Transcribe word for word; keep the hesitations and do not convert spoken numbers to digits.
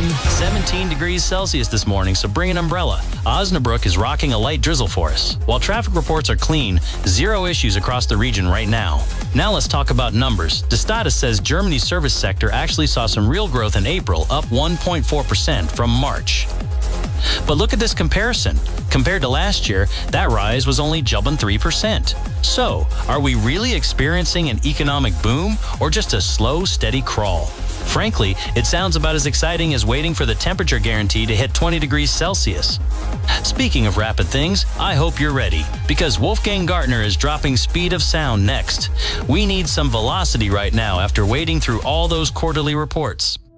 seventeen degrees Celsius this morning, so bring an umbrella. Osnabrück is rocking a light drizzle for us. While traffic reports are clean, zero issues across the region right now. Now let's talk about numbers. Destatis says Germany's service sector actually saw some real growth in April, up one point four percent from March. But look at this comparison. Compared to last year, that rise was only jumping three percent. So, are we really experiencing an economic boom or just a slow, steady crawl? Frankly, it sounds about as exciting as waiting for the temperature guarantee to hit twenty degrees Celsius. Speaking of rapid things, I hope you're ready, because Wolfgang Gartner is dropping Speed of Sound next. We need some velocity right now after wading through all those quarterly reports.